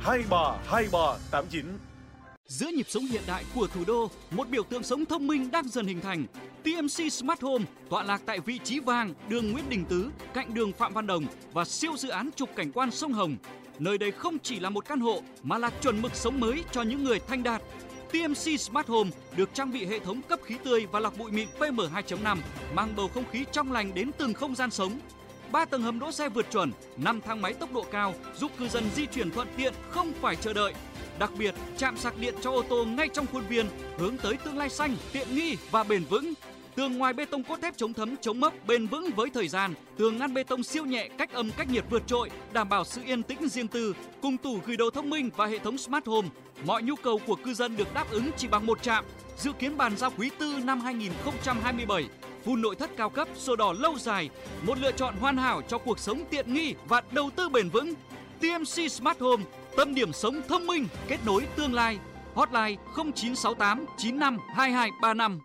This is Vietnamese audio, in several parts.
232389. Giữa nhịp sống hiện đại của thủ đô, một biểu tượng sống thông minh đang dần hình thành. TMC Smart Home tọa lạc tại vị trí vàng, đường Nguyễn Đình Tứ, cạnh đường Phạm Văn Đồng và siêu dự án trục cảnh quan sông Hồng. Nơi đây không chỉ là một căn hộ mà là chuẩn mực sống mới cho những người thanh đạt. TMC Smart Home được trang bị hệ thống cấp khí tươi và lọc bụi mịn PM2.5, mang bầu không khí trong lành đến từng không gian sống. 3 tầng hầm đỗ xe vượt chuẩn, 5 thang máy tốc độ cao giúp cư dân di chuyển thuận tiện không phải chờ đợi. Đặc biệt, trạm sạc điện cho ô tô ngay trong khuôn viên, hướng tới tương lai xanh, tiện nghi và bền vững. Tường ngoài bê tông cốt thép chống thấm, chống mốc, bền vững với thời gian. Tường ngăn bê tông siêu nhẹ, cách âm, cách nhiệt vượt trội, đảm bảo sự yên tĩnh riêng tư. Cùng tủ gửi đồ thông minh và hệ thống Smart Home, mọi nhu cầu của cư dân được đáp ứng chỉ bằng một trạm. Dự kiến bàn giao quý tư năm 2027. Full nội thất cao cấp, sổ đỏ lâu dài, một lựa chọn hoàn hảo cho cuộc sống tiện nghi và đầu tư bền vững. TMC Smart Home, tâm điểm sống thông minh, kết nối tương lai. Hotline 0968 95 2235.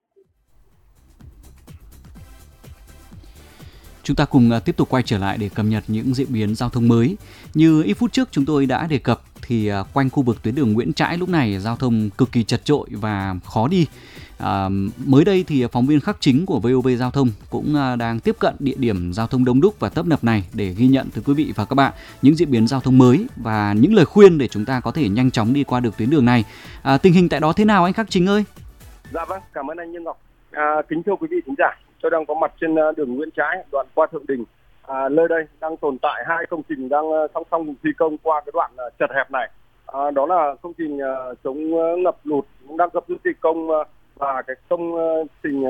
Chúng ta cùng tiếp tục quay trở lại để cập nhật những diễn biến giao thông mới. Như ít phút trước chúng tôi đã đề cập thì quanh khu vực tuyến đường Nguyễn Trãi lúc này giao thông cực kỳ chật chội và khó đi. Mới đây thì phóng viên Khắc Chính của VOV Giao thông cũng đang tiếp cận địa điểm giao thông đông đúc và tấp nập này để ghi nhận từ quý vị và các bạn những diễn biến giao thông mới và những lời khuyên để chúng ta có thể nhanh chóng đi qua được tuyến đường này. Tình hình tại đó thế nào anh Khắc Chính ơi? Dạ vâng, cảm ơn anh Như Ngọc. Kính thưa quý vị khán giả, tôi đang có mặt trên đường Nguyễn Trãi, đoạn qua Thượng Đình. Nơi đây đang tồn tại 2 công trình đang song song thi công qua cái đoạn chật hẹp này. Đó là công trình chống ngập lụt cũng đang gấp rút thi công và cái công trình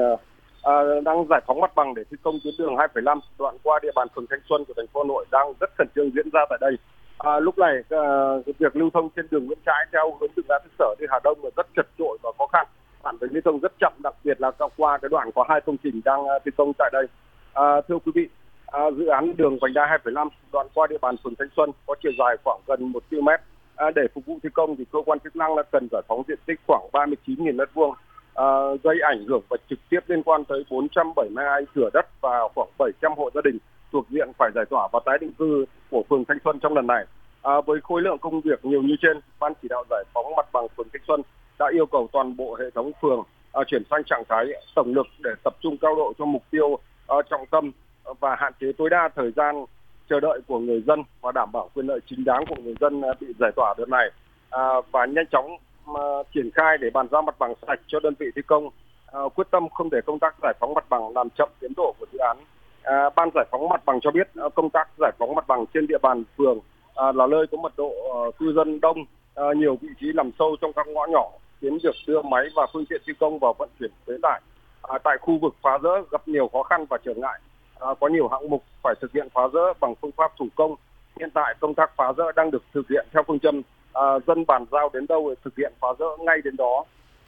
đang giải phóng mặt bằng để thi công tuyến đường 2,5 đoạn qua địa bàn phường Thanh Xuân của thành phố Hà Nội đang rất khẩn trương diễn ra tại đây. Lúc này việc lưu thông trên đường Nguyễn Trãi theo hướng từ ngã tư Sở đi Hà Đông là rất chật chội và khó khăn. Bản về lưu thông rất chậm, đặc biệt là qua cái đoạn có 2 công trình đang thi công tại đây. Thưa quý vị, dự án đường vành đai 2,5 đoạn qua địa bàn phường Thanh Xuân có chiều dài khoảng gần 1 km. Để phục vụ thi công thì cơ quan chức năng là cần giải phóng diện tích khoảng 39.000 m2, gây ảnh hưởng và trực tiếp liên quan tới 472 thửa đất và khoảng 700 hộ gia đình thuộc diện phải giải tỏa và tái định cư của phường Thanh Xuân trong lần này. Với khối lượng công việc nhiều như trên, ban chỉ đạo giải phóng mặt bằng phường Thanh Xuân đã yêu cầu toàn bộ hệ thống phường chuyển sang trạng thái tổng lực để tập trung cao độ cho mục tiêu trọng tâm và hạn chế tối đa thời gian chờ đợi của người dân và đảm bảo quyền lợi chính đáng của người dân bị giải tỏa đợt này, và nhanh chóng triển khai để bàn giao mặt bằng sạch cho đơn vị thi công, quyết tâm không để công tác giải phóng mặt bằng làm chậm tiến độ của dự án. Ban giải phóng mặt bằng cho biết công tác giải phóng mặt bằng trên địa bàn phường là nơi có mật độ cư dân đông, nhiều vị trí nằm sâu trong các ngõ nhỏ, khiến việc đưa máy và phương tiện thi công vào vận chuyển phế thải tại khu vực phá rỡ gặp nhiều khó khăn và trở ngại. Có nhiều hạng mục phải thực hiện phá rỡ bằng phương pháp thủ công. Hiện tại công tác phá rỡ đang được thực hiện theo phương châm dân bàn giao đến đâu thực hiện phá rỡ ngay đến đó.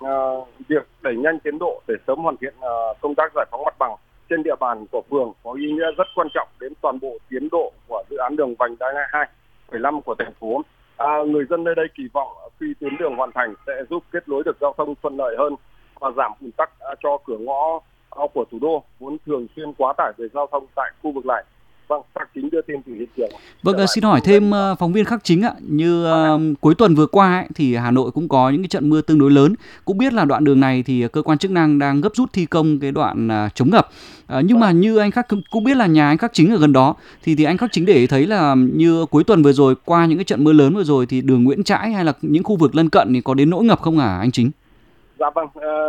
Việc đẩy nhanh tiến độ để sớm hoàn thiện công tác giải phóng mặt bằng trên địa bàn của phường có ý nghĩa rất quan trọng đến toàn bộ tiến độ của dự án đường vành đai 2,5 của thành phố. Người dân nơi đây kỳ vọng khi tuyến đường hoàn thành sẽ giúp kết nối được giao thông thuận lợi hơn và giảm ùn tắc cho cửa ngõ của thủ đô vốn thường xuyên quá tải về giao thông tại khu vực này. Vâng, Khắc Chính đưa tin từ hiện trường. Vâng, xin hỏi thêm phóng viên Khắc Chính ạ, như cuối tuần vừa qua ấy, thì Hà Nội cũng có những cái trận mưa tương đối lớn. Cũng biết là đoạn đường này thì cơ quan chức năng đang gấp rút thi công cái đoạn chống ngập. Nhưng mà như anh Khắc cũng biết là nhà anh Khắc Chính ở gần đó, thì anh Khắc Chính để thấy là như cuối tuần vừa rồi qua những cái trận mưa lớn vừa rồi thì đường Nguyễn Trãi hay là những khu vực lân cận thì có đến nỗi ngập không hả anh Chính? Dạ vâng.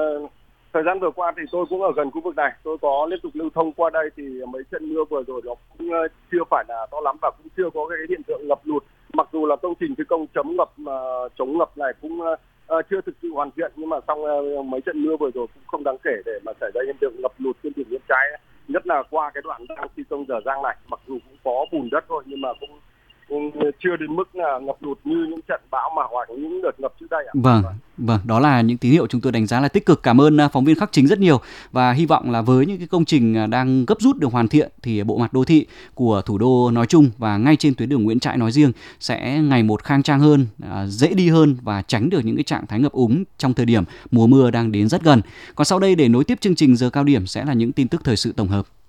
Thời gian vừa qua thì tôi cũng ở gần khu vực này, tôi có liên tục lưu thông qua đây thì mấy trận mưa vừa rồi nó cũng chưa phải là to lắm và cũng chưa có cái hiện tượng ngập lụt. Mặc dù là công trình thi công chống ngập này cũng chưa thực sự hoàn thiện, nhưng mà sau mấy trận mưa vừa rồi cũng không đáng kể để mà xảy ra hiện tượng ngập lụt trên đường Nguyễn Trãi, nhất là qua cái đoạn đang thi công dở dang này. Mặc dù cũng có bùn đất thôi nhưng mà cũng chưa đến mức là ngập lụt như những trận bão mà hoặc những đợt ngập trước đây ạ. Vâng, đó là những tín hiệu chúng tôi đánh giá là tích cực. Cảm ơn phóng viên Khắc Chính rất nhiều và hy vọng là với những cái công trình đang gấp rút được hoàn thiện thì bộ mặt đô thị của thủ đô nói chung và ngay trên tuyến đường Nguyễn Trãi nói riêng sẽ ngày một khang trang hơn, dễ đi hơn và tránh được những cái trạng thái ngập úng trong thời điểm mùa mưa đang đến rất gần. Còn sau đây để nối tiếp chương trình giờ cao điểm sẽ là những tin tức thời sự tổng hợp.